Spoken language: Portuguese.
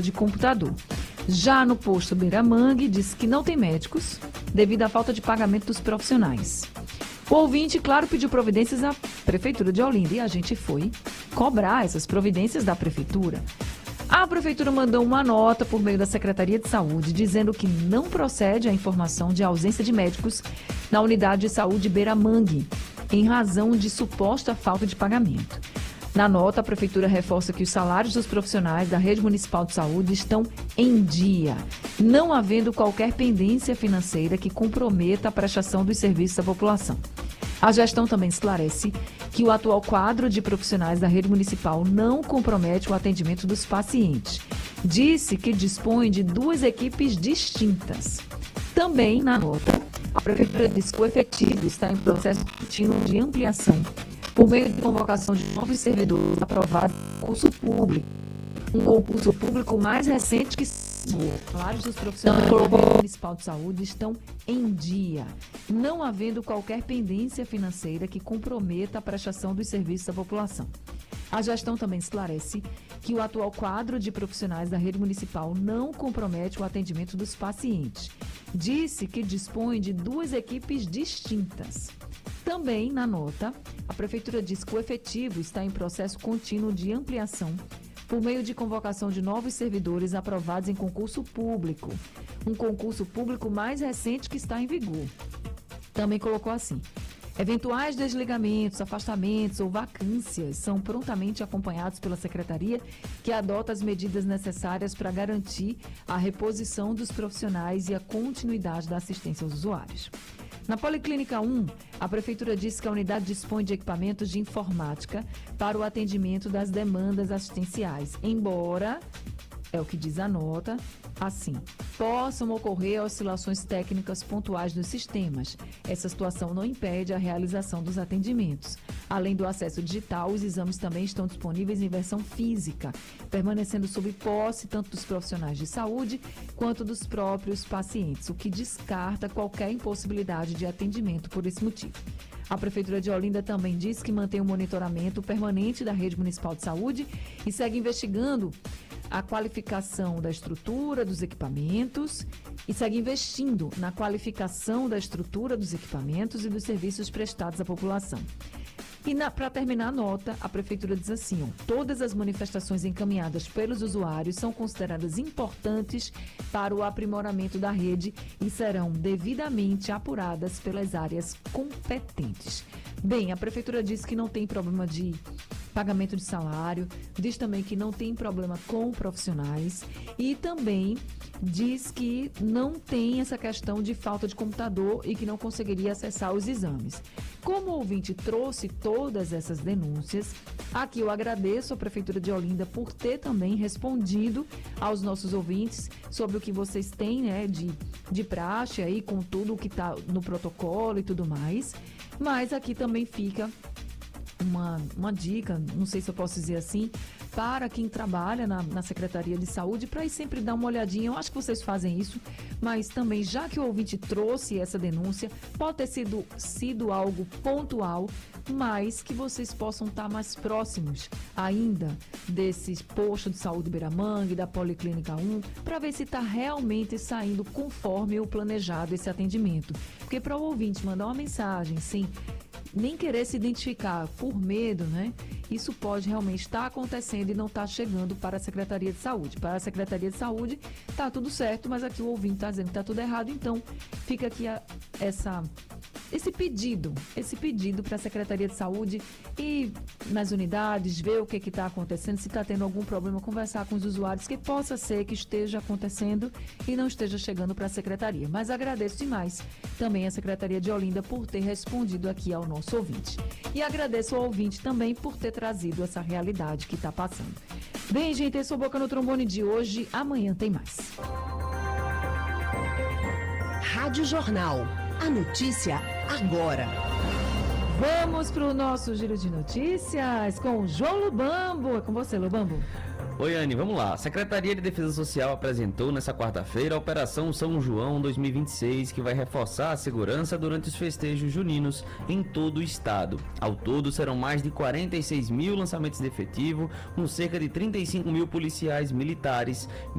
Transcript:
de computador. Já no posto Beira-Mangue, diz que não tem médicos devido à falta de pagamento dos profissionais. O ouvinte, claro, pediu providências à Prefeitura de Olinda e a gente foi cobrar essas providências da Prefeitura. A Prefeitura mandou uma nota por meio da Secretaria de Saúde dizendo que não procede a informação de ausência de médicos na unidade de saúde Beira-Mangue, em razão de suposta falta de pagamento. Na nota, a Prefeitura reforça que os salários dos profissionais da Rede Municipal de Saúde estão em dia, não havendo qualquer pendência financeira que comprometa a prestação dos serviços à população. A gestão também esclarece que o atual quadro de profissionais da rede municipal não compromete o atendimento dos pacientes. Disse que dispõe de 2 equipes distintas. Também, na nota, a Prefeitura diz que o efetivo está em processo contínuo de ampliação por meio de convocação de novos servidores aprovados em concurso público. Um concurso público mais recente que os salários dos profissionais da Rede Municipal de Saúde estão em dia, não havendo qualquer pendência financeira que comprometa a prestação dos serviços à população. A gestão também esclarece que o atual quadro de profissionais da rede municipal não compromete o atendimento dos pacientes. Disse que dispõe de 2 equipes distintas. Também, na nota, a Prefeitura diz que o efetivo está em processo contínuo de ampliação por meio de convocação de novos servidores aprovados em concurso público. Um concurso público mais recente que está em vigor. Também colocou assim: eventuais desligamentos, afastamentos ou vacâncias são prontamente acompanhados pela Secretaria, que adota as medidas necessárias para garantir a reposição dos profissionais e a continuidade da assistência aos usuários. Na Policlínica 1, a Prefeitura disse que a unidade dispõe de equipamentos de informática para o atendimento das demandas assistenciais, embora, é o que diz a nota, assim, possam ocorrer oscilações técnicas pontuais dos sistemas. Essa situação não impede a realização dos atendimentos. Além do acesso digital, os exames também estão disponíveis em versão física, permanecendo sob posse tanto dos profissionais de saúde quanto dos próprios pacientes, o que descarta qualquer impossibilidade de atendimento por esse motivo. A Prefeitura de Olinda também diz que mantém o monitoramento permanente da Rede Municipal de Saúde e segue investigando a qualificação da estrutura dos equipamentos e segue investindo na qualificação da estrutura dos equipamentos e dos serviços prestados à população. E para terminar a nota, a Prefeitura diz assim: todas as manifestações encaminhadas pelos usuários são consideradas importantes para o aprimoramento da rede e serão devidamente apuradas pelas áreas competentes. Bem, a Prefeitura diz que não tem problema de pagamento de salário, diz também que não tem problema com profissionais e também diz que não tem essa questão de falta de computador e que não conseguiria acessar os exames. Como o ouvinte trouxe todas essas denúncias, aqui eu agradeço à Prefeitura de Olinda por ter também respondido aos nossos ouvintes sobre o que vocês têm, né, de praxe aí com tudo o que está no protocolo e tudo mais, mas aqui também fica uma dica, não sei se eu posso dizer assim, para quem trabalha na Secretaria de Saúde, para ir sempre dar uma olhadinha. Eu acho que vocês fazem isso, mas também, já que o ouvinte trouxe essa denúncia, pode ter sido algo pontual, mas que vocês possam estar mais próximos ainda desse posto de saúde Beira-Mangue, da Policlínica 1, para ver se está realmente saindo conforme o planejado esse atendimento. Porque para o ouvinte mandar uma mensagem sem nem querer se identificar por medo, né? Isso pode realmente estar acontecendo e não estar chegando para a Secretaria de Saúde. Para a Secretaria de Saúde está tudo certo, mas aqui o ouvinte está dizendo que está tudo errado. Então, fica aqui esse pedido para a Secretaria de Saúde ir nas unidades, ver o que está acontecendo, se está tendo algum problema, conversar com os usuários, que possa ser que esteja acontecendo e não esteja chegando para a Secretaria. Mas agradeço demais também a Secretaria de Olinda por ter respondido aqui ao nosso ouvinte. E agradeço ao ouvinte também por ter trazido essa realidade que está passando. Bem, gente, esse é o Boca no Trombone de hoje. Amanhã tem mais. Rádio Jornal. A notícia agora. Vamos para o nosso giro de notícias com o João Lubambo. É com você, Lubambo. Oi, Anne, vamos lá. A Secretaria de Defesa Social apresentou nesta quarta-feira a Operação São João 2026, que vai reforçar a segurança durante os festejos juninos em todo o estado. Ao todo, serão mais de 46 mil lançamentos de efetivo, com cerca de 35 mil policiais militares,